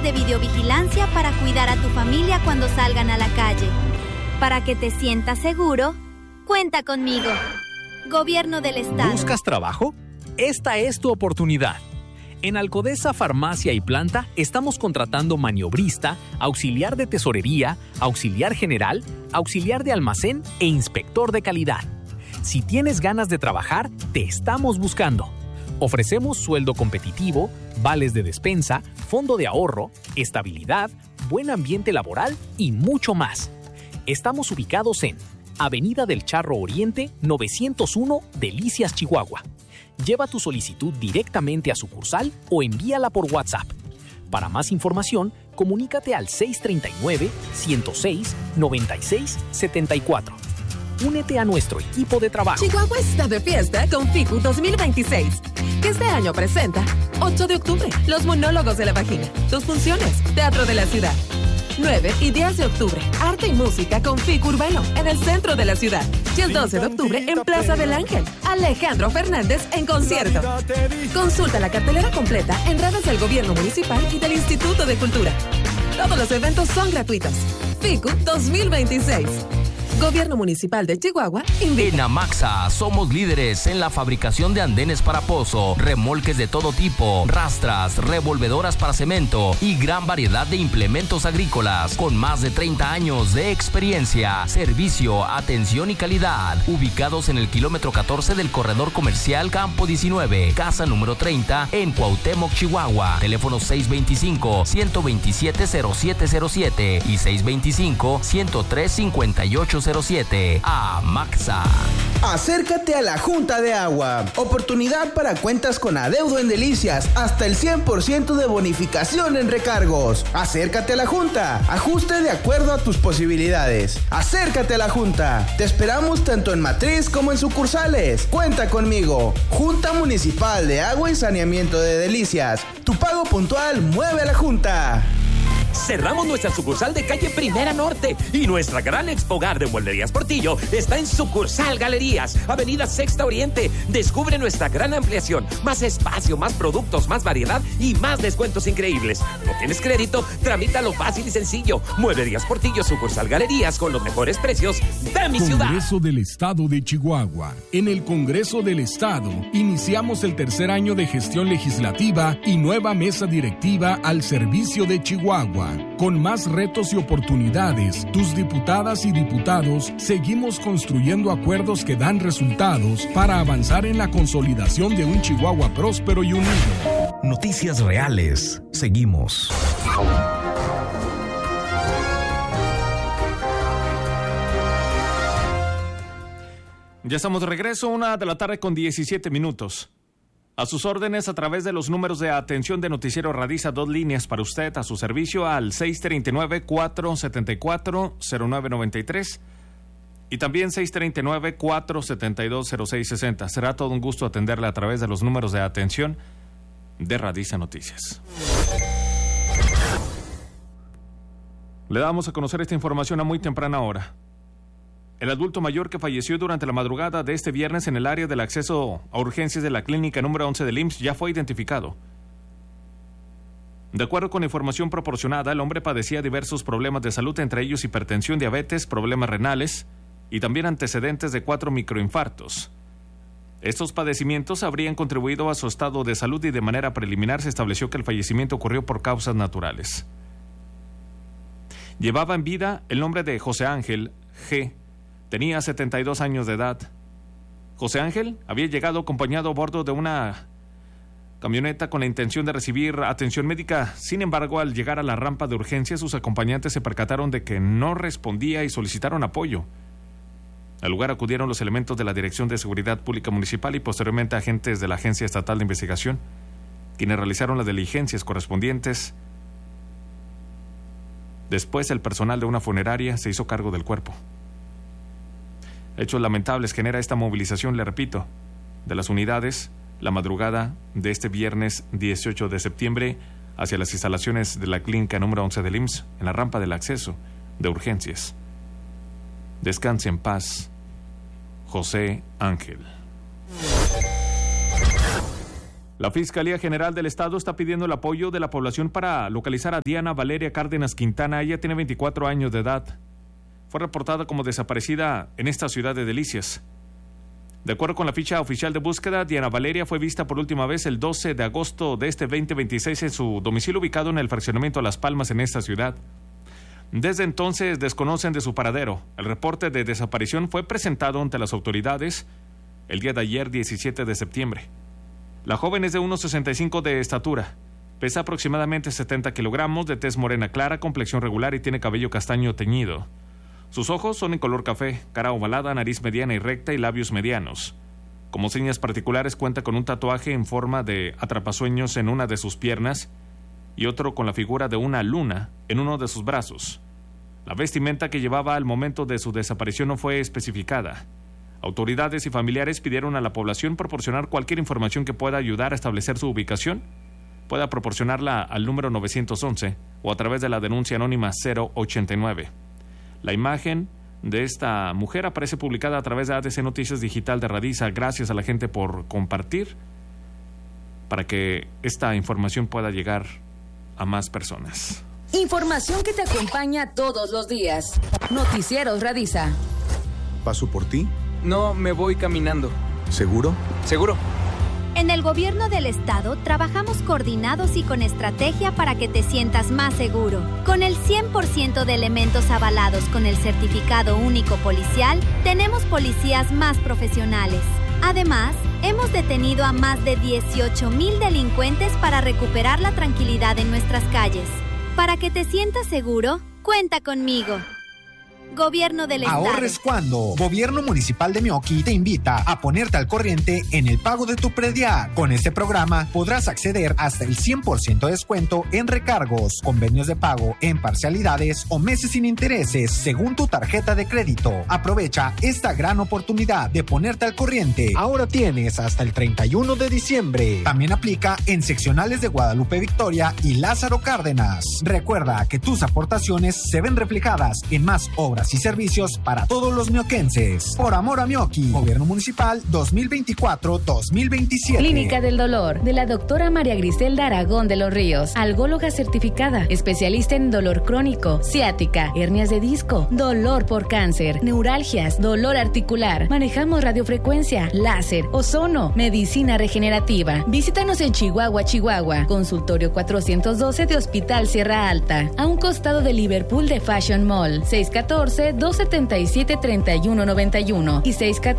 de videovigilancia para cuidar a tu familia cuando salgan a la calle. Para que te sientas seguro, cuenta conmigo. Gobierno del Estado. ¿Buscas trabajo? Esta es tu oportunidad. En Alcodesa Farmacia y Planta estamos contratando maniobrista, auxiliar de tesorería, auxiliar general, auxiliar de almacén e inspector de calidad. Si tienes ganas de trabajar, te estamos buscando. Ofrecemos sueldo competitivo, vales de despensa, fondo de ahorro, estabilidad, buen ambiente laboral y mucho más. Estamos ubicados en Avenida del Charro Oriente, 901, Delicias, Chihuahua. Lleva tu solicitud directamente a sucursal o envíala por WhatsApp. Para más información, comunícate al 639-106-9674. Únete a nuestro equipo de trabajo. Chihuahua está de fiesta con FICU 2026, que este año presenta 8 de octubre, Los Monólogos de la Vagina, 2 funciones, Teatro de la Ciudad. 9 y 10 de octubre, arte y música con FICU Urbano en el centro de la ciudad. Y el 12 de octubre en Plaza del Ángel, Alejandro Fernández en concierto. Consulta la cartelera completa en redes del Gobierno Municipal y del Instituto de Cultura. Todos los eventos son gratuitos. FICU 2026. Gobierno Municipal de Chihuahua invita. En Amaxa somos líderes en la fabricación de andenes para pozo, remolques de todo tipo, rastras, revolvedoras para cemento y gran variedad de implementos agrícolas con más de 30 años de experiencia, servicio, atención y calidad. Ubicados en el kilómetro 14 del corredor comercial Campo 19, casa número 30 en Cuauhtémoc, Chihuahua. Teléfono 625-127-0707 y 625-103-5807. Amaxa. Acércate a la Junta de Agua. Oportunidad para cuentas con adeudo en Delicias. Hasta el 100% de bonificación en recargos. Acércate a la Junta. Ajuste de acuerdo a tus posibilidades. Acércate a la Junta. Te esperamos tanto en matriz como en sucursales. Cuenta conmigo. Junta Municipal de Agua y Saneamiento de Delicias. Tu pago puntual mueve a la Junta. Cerramos nuestra sucursal de calle Primera Norte y nuestra gran expogar de Mueblerías Portillo está en sucursal Galerías, Avenida Sexta Oriente. Descubre nuestra gran ampliación, más espacio, más productos, más variedad y más descuentos increíbles. ¿No tienes crédito? Tramítalo fácil y sencillo. Mueblerías Portillo, sucursal Galerías, con los mejores precios de mi ciudad. Congreso del Estado de Chihuahua. En el Congreso del Estado iniciamos el tercer año de gestión legislativa y nueva mesa directiva al servicio de Chihuahua. Con más retos y oportunidades, tus diputadas y diputados seguimos construyendo acuerdos que dan resultados para avanzar en la consolidación de un Chihuahua próspero y unido. Noticias reales. Seguimos. Ya estamos de regreso, 1:00 con 17 minutos. A sus órdenes, a través de los números de atención de Noticiero Radiza, 2 líneas para usted, a su servicio al 639-474-0993 y también 639-472-0660. Será todo un gusto atenderle a través de los números de atención de Radiza Noticias. Le damos a conocer esta información a muy temprana hora. El adulto mayor que falleció durante la madrugada de este viernes en el área del acceso a urgencias de la clínica número 11 del IMSS ya fue identificado. De acuerdo con la información proporcionada, el hombre padecía diversos problemas de salud, entre ellos hipertensión, diabetes, problemas renales y también antecedentes de 4 microinfartos. Estos padecimientos habrían contribuido a su estado de salud y de manera preliminar se estableció que el fallecimiento ocurrió por causas naturales. Llevaba en vida el nombre de José Ángel G. Tenía 72 años de edad. José Ángel había llegado acompañado a bordo de una camioneta con la intención de recibir atención médica. Sin embargo, al llegar a la rampa de urgencia, sus acompañantes se percataron de que no respondía y solicitaron apoyo. Al lugar acudieron los elementos de la Dirección de Seguridad Pública Municipal y posteriormente agentes de la Agencia Estatal de Investigación, quienes realizaron las diligencias correspondientes. Después, el personal de una funeraria se hizo cargo del cuerpo. Hechos lamentables genera esta movilización, le repito, de las unidades la madrugada de este viernes 18 de septiembre hacia las instalaciones de la clínica número 11 del IMSS en la rampa del acceso de urgencias. Descanse en paz, José Ángel. La Fiscalía General del Estado está pidiendo el apoyo de la población para localizar a Diana Valeria Cárdenas Quintana. Ella tiene 24 años de edad. Fue reportada como desaparecida en esta ciudad de Delicias. De acuerdo con la ficha oficial de búsqueda, Diana Valeria fue vista por última vez el 12 de agosto de este 2026 en su domicilio ubicado en el fraccionamiento Las Palmas en esta ciudad. Desde entonces desconocen de su paradero. El reporte de desaparición fue presentado ante las autoridades el día de ayer, 17 de septiembre. La joven es de 1,65 de estatura, pesa aproximadamente 70 kilogramos, de tez morena clara, complexión regular y tiene cabello castaño teñido. Sus ojos son en color café, cara ovalada, nariz mediana y recta y labios medianos. Como señas particulares cuenta con un tatuaje en forma de atrapasueños en una de sus piernas y otro con la figura de una luna en uno de sus brazos. La vestimenta que llevaba al momento de su desaparición no fue especificada. Autoridades y familiares pidieron a la población proporcionar cualquier información que pueda ayudar a establecer su ubicación. Pueda proporcionarla al número 911 o a través de la denuncia anónima 089. La imagen de esta mujer aparece publicada a través de ADC Noticias Digital de Radiza. Gracias a la gente por compartir para que esta información pueda llegar a más personas. Información que te acompaña todos los días. Noticieros Radiza. ¿Paso por ti? No, me voy caminando. ¿Seguro? Seguro. En el gobierno del estado trabajamos coordinados y con estrategia para que te sientas más seguro. Con el 100% de elementos avalados con el certificado único policial, tenemos policías más profesionales. Además, hemos detenido a más de 18,000 delincuentes para recuperar la tranquilidad en nuestras calles. Para que te sientas seguro, cuenta conmigo. Gobierno del Estado. Ahorres cuando. Gobierno Municipal de Meoqui te invita a ponerte al corriente en el pago de tu predial. Con este programa podrás acceder hasta el 100% de descuento en recargos, convenios de pago en parcialidades o meses sin intereses según tu tarjeta de crédito. Aprovecha esta gran oportunidad de ponerte al corriente. Ahora tienes hasta el 31 de diciembre. También aplica en seccionales de Guadalupe Victoria y Lázaro Cárdenas. Recuerda que tus aportaciones se ven reflejadas en más obras y servicios para todos los mioquenses. Por amor a Meoqui, Gobierno Municipal 2024-2027. Clínica del Dolor, de la doctora María Griselda Aragón de los Ríos, algóloga certificada, especialista en dolor crónico, ciática, hernias de disco, dolor por cáncer, neuralgias, dolor articular. Manejamos radiofrecuencia, láser, ozono, medicina regenerativa. Visítanos en Chihuahua, Chihuahua, consultorio 412 de Hospital Sierra Alta, a un costado de Liverpool de Fashion Mall, 614-277-3191 y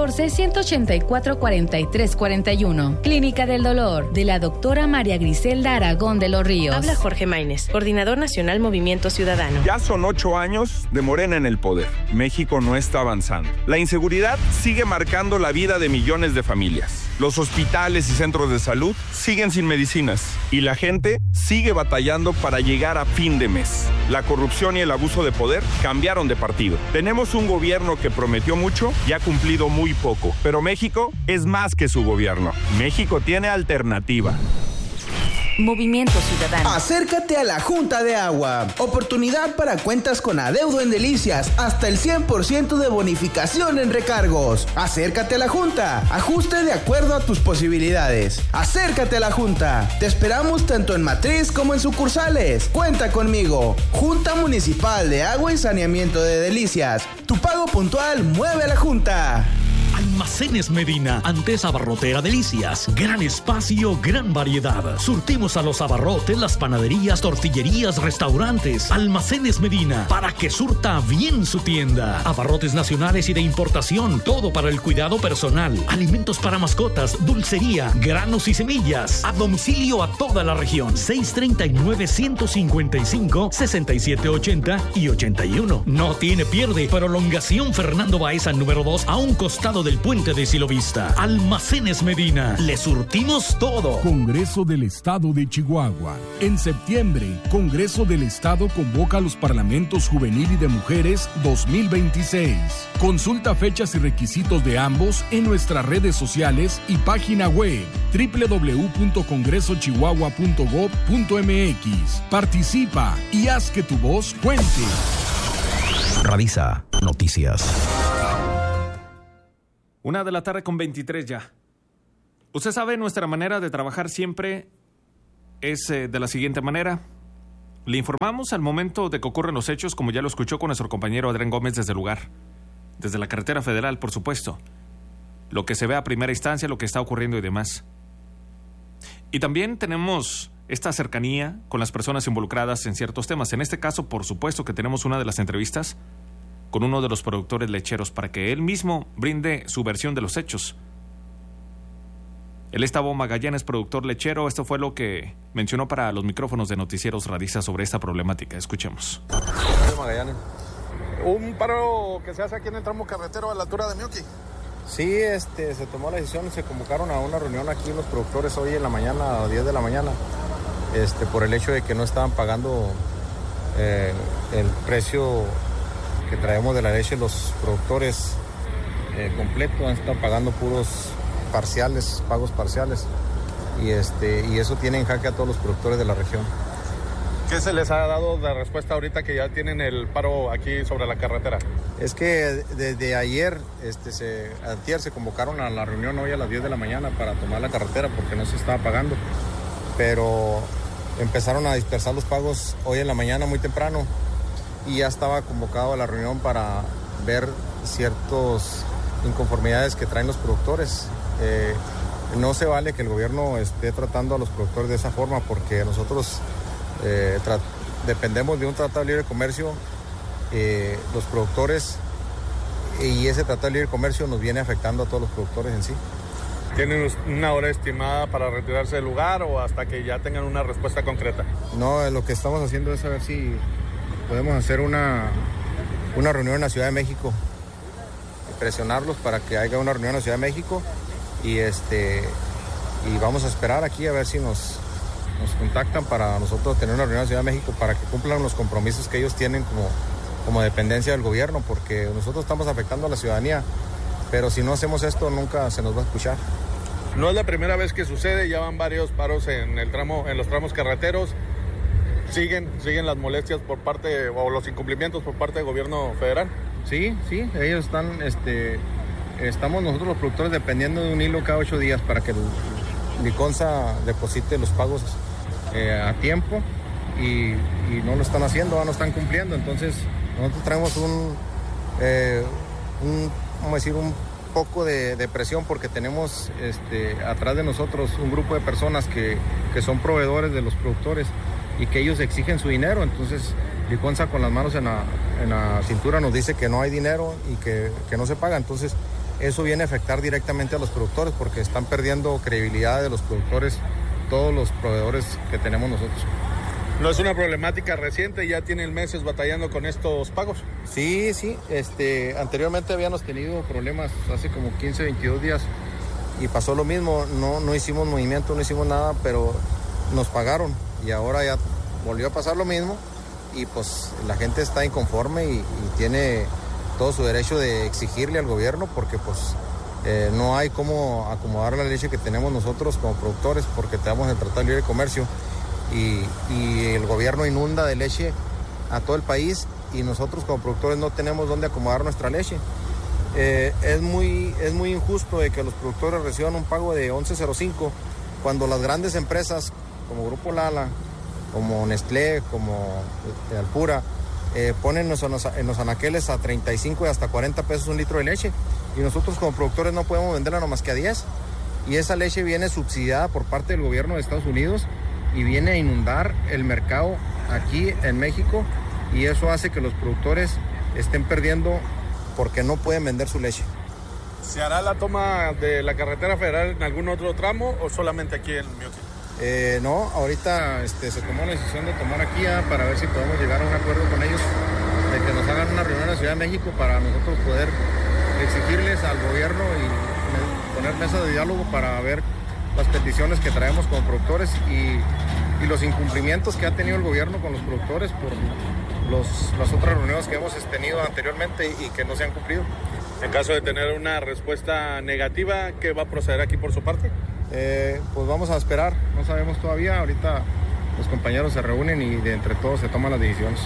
614-184-4341. Clínica del Dolor, de la doctora María Griselda Aragón de los Ríos. Habla Jorge Maínez, coordinador nacional Movimiento Ciudadano. Ya son 8 años de Morena en el poder. México no está avanzando. La inseguridad sigue marcando la vida de millones de familias. Los hospitales y centros de salud siguen sin medicinas y la gente sigue batallando para llegar a fin de mes. La corrupción y el abuso de poder cambiaron de partido. Tenemos un gobierno que prometió mucho y ha cumplido muy poco, pero México es más que su gobierno. México tiene alternativa. Movimiento Ciudadano. Acércate a la Junta de Agua. Oportunidad para cuentas con adeudo en Delicias. Hasta el 100% de bonificación en recargos. Acércate a la Junta. Ajuste de acuerdo a tus posibilidades. Acércate a la Junta. Te esperamos tanto en matriz como en sucursales. Cuenta conmigo. Junta Municipal de Agua y Saneamiento de Delicias. Tu pago puntual mueve a la Junta. Almacenes Medina, antes abarrotera Delicias. Gran espacio, gran variedad. Surtimos a los abarrotes, las panaderías, tortillerías, restaurantes. Almacenes Medina, para que surta bien su tienda. Abarrotes nacionales y de importación, todo para el cuidado personal. Alimentos para mascotas, dulcería, granos y semillas. A domicilio a toda la región. 639-155-6780 y 81. No tiene pierde. Prolongación Fernando Baeza, número 2, a un costado del puente de Silovista. Almacenes Medina, le surtimos todo. Congreso del Estado de Chihuahua. En septiembre, Congreso del Estado convoca a los Parlamentos Juvenil y de Mujeres 2026. Consulta fechas y requisitos de ambos en nuestras redes sociales y página web www.congresochihuahua.gov.mx. Participa y haz que tu voz cuente. Radiza Noticias. 1:23 p.m. ya. Usted sabe, nuestra manera de trabajar siempre es de la siguiente manera. Le informamos al momento de que ocurren los hechos, como ya lo escuchó con nuestro compañero Adrián Gómez desde el lugar. Desde la carretera federal, por supuesto. Lo que se ve a primera instancia, lo que está ocurriendo y demás. Y también tenemos esta cercanía con las personas involucradas en ciertos temas. En este caso, por supuesto que tenemos una de las entrevistas con uno de los productores lecheros para que él mismo brinde su versión de los hechos. Él es Tavo Magallanes, productor lechero. Esto fue lo que mencionó para los micrófonos de Noticieros Radiza sobre esta problemática. Escuchemos. Magallanes. Un paro que se hace aquí en el tramo carretero a la altura de Mioqui. Sí, se tomó la decisión, se convocaron a una reunión aquí los productores hoy en la mañana, a las 10 de la mañana, por el hecho de que no estaban pagando el precio que traemos de la leche los productores completo, han estado pagando puros parciales, pagos parciales, y eso tiene en jaque a todos los productores de la región. ¿Qué se les ha dado de respuesta ahorita que ya tienen el paro aquí sobre la carretera? Es que desde ayer, antier se convocaron a la reunión hoy a las 10 de la mañana para tomar la carretera porque no se estaba pagando, pero empezaron a dispersar los pagos hoy en la mañana muy temprano y ya estaba convocado a la reunión para ver ciertas inconformidades que traen los productores. No se vale que el gobierno esté tratando a los productores de esa forma porque nosotros dependemos de un tratado de libre comercio, los productores, y ese tratado de libre comercio nos viene afectando a todos los productores en sí. ¿Tienen una hora estimada para retirarse del lugar o hasta que ya tengan una respuesta concreta? No, lo que estamos haciendo es saber si podemos hacer una reunión en la Ciudad de México, presionarlos para que haya una reunión en la Ciudad de México y vamos a esperar aquí a ver si nos contactan para nosotros tener una reunión en la Ciudad de México para que cumplan los compromisos que ellos tienen como dependencia del gobierno, porque nosotros estamos afectando a la ciudadanía, pero si no hacemos esto nunca se nos va a escuchar. No es la primera vez que sucede, ya van varios paros en los tramos carreteros. ¿Siguen las molestias por parte o los incumplimientos por parte del gobierno federal? Sí, ellos están, estamos nosotros los productores dependiendo de un hilo cada 8 días para que el Liconza deposite los pagos a tiempo y no lo están haciendo, no están cumpliendo. Entonces nosotros traemos un poco de presión porque tenemos atrás de nosotros un grupo de personas que son proveedores de los productores y que ellos exigen su dinero. Entonces Liconza con las manos en la cintura nos dice que no hay dinero y que no se paga. Entonces eso viene a afectar directamente a los productores porque están perdiendo credibilidad de los productores, todos los proveedores que tenemos nosotros. ¿No es una problemática reciente? ¿Ya tienen meses batallando con estos pagos? Sí. Anteriormente habíamos tenido problemas hace como 15, 22 días y pasó lo mismo. No hicimos movimiento, no hicimos nada, pero nos pagaron y ahora ya volvió a pasar lo mismo y pues la gente está inconforme y tiene todo su derecho de exigirle al gobierno porque pues no hay cómo acomodar la leche que tenemos nosotros como productores porque tenemos el Tratado de Libre Comercio y el gobierno inunda de leche a todo el país y nosotros como productores no tenemos dónde acomodar nuestra leche. Es muy injusto de que los productores reciban un pago de 11.05 cuando las grandes empresas como Grupo Lala, como Nestlé, como Alpura, ponen en los anaqueles a 35 y hasta 40 pesos un litro de leche y nosotros como productores no podemos venderla nomás que a 10 y esa leche viene subsidiada por parte del gobierno de Estados Unidos y viene a inundar el mercado aquí en México y eso hace que los productores estén perdiendo porque no pueden vender su leche. ¿Se hará la toma de la carretera federal en algún otro tramo o solamente aquí en Mioqui? No, ahorita se tomó la decisión de tomar aquí para ver si podemos llegar a un acuerdo con ellos de que nos hagan una reunión en la Ciudad de México para nosotros poder exigirles al gobierno y poner mesa de diálogo para ver las peticiones que traemos como productores y los incumplimientos que ha tenido el gobierno con los productores por las otras reuniones que hemos tenido anteriormente y que no se han cumplido. En caso de tener una respuesta negativa, ¿qué va a proceder aquí por su parte? Pues vamos a esperar, no sabemos todavía, ahorita los compañeros se reúnen y de entre todos se toman las decisiones.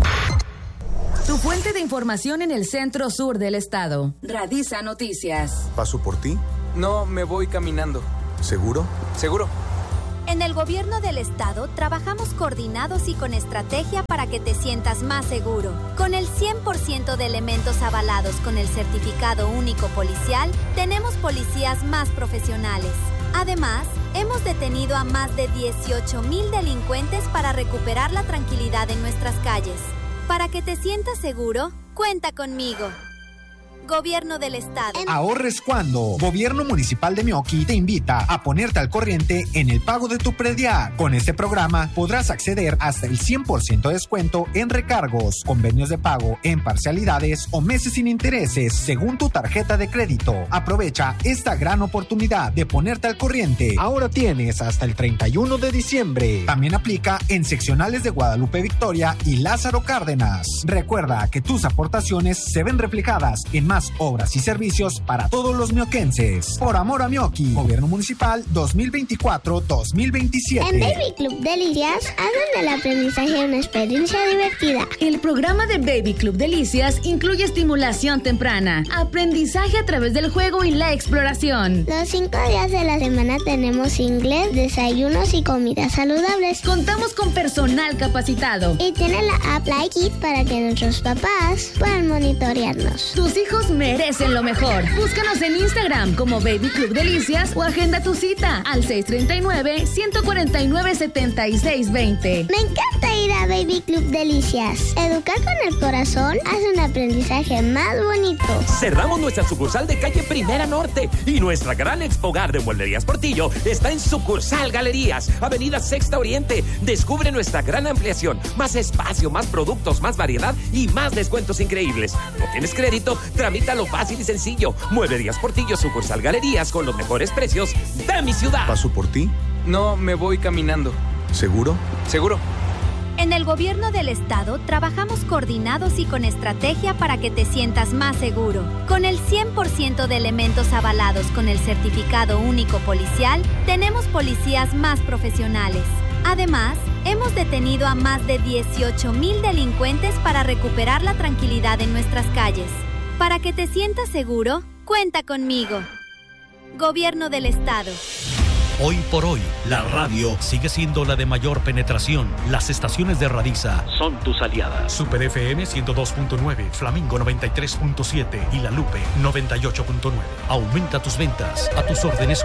Tu fuente de información en el centro sur del estado. Radiza Noticias. ¿Paso por ti? No, me voy caminando. ¿Seguro? ¿Seguro? En el gobierno del estado trabajamos coordinados y con estrategia para que te sientas más seguro. Con el 100% de elementos avalados con el certificado único policial, tenemos policías más profesionales. Además, hemos detenido a más de 18,000 delincuentes para recuperar la tranquilidad en nuestras calles. Para que te sientas seguro, cuenta conmigo. Gobierno del Estado. Ahorres cuando. Gobierno Municipal de Meoqui te invita a ponerte al corriente en el pago de tu predial. Con este programa podrás acceder hasta el 100% de descuento en recargos, convenios de pago en parcialidades o meses sin intereses según tu tarjeta de crédito. Aprovecha esta gran oportunidad de ponerte al corriente. Ahora tienes hasta el 31 de diciembre. También aplica en seccionales de Guadalupe Victoria y Lázaro Cárdenas. Recuerda que tus aportaciones se ven reflejadas en más obras y servicios para todos los mioquenses. Por amor a Meoqui, Gobierno Municipal 2024-2027. En Baby Club Delicias hacen del aprendizaje una experiencia divertida. El programa de Baby Club Delicias incluye estimulación temprana, aprendizaje a través del juego y la exploración. Los 5 días de la semana tenemos inglés, desayunos y comidas saludables. Contamos con personal capacitado. Y tiene la app Like It para que nuestros papás puedan monitorearnos. Tus hijos merecen lo mejor. Búscanos en Instagram como Baby Club Delicias o agenda tu cita al 639-149-7620. Me encanta ir a Baby Club Delicias. Educar con el corazón hace un aprendizaje más bonito. Cerramos nuestra sucursal de calle Primera Norte y nuestra gran expogar de Mueblerías Portillo está en sucursal Galerías, avenida Sexta Oriente. Descubre nuestra gran ampliación, más espacio, más productos, más variedad y más descuentos increíbles. ¿No tienes crédito? Tramítalo fácil y sencillo. Mueblerías Portillo, sucursal Galerías, con los mejores precios de mi ciudad. ¿Paso por ti? No, me voy caminando. ¿Seguro? ¿Seguro? En el gobierno del estado trabajamos coordinados y con estrategia para que te sientas más seguro. Con el 100% de elementos avalados con el certificado único policial, tenemos policías más profesionales. Además, hemos detenido a más de 18,000 delincuentes para recuperar la tranquilidad en nuestras calles. Para que te sientas seguro, cuenta conmigo. Gobierno del Estado. Hoy por hoy, la radio sigue siendo la de mayor penetración. Las estaciones de Radiza son tus aliadas. Super FM 102.9, Flamingo 93.7 y La Lupe 98.9. Aumenta tus ventas. A tus órdenes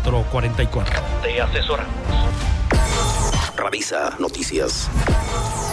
474-4444. Te asesoramos. Radiza Noticias.